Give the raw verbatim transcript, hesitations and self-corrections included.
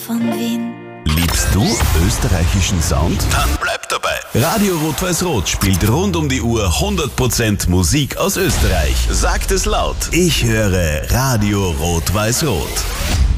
von Wien. Liebst du österreichischen Sound? Dann bleib dabei. Radio Rot-Weiß-Rot spielt rund um die Uhr hundert Prozent Musik aus Österreich. Sagt es laut. Ich höre Radio Rot-Weiß-Rot.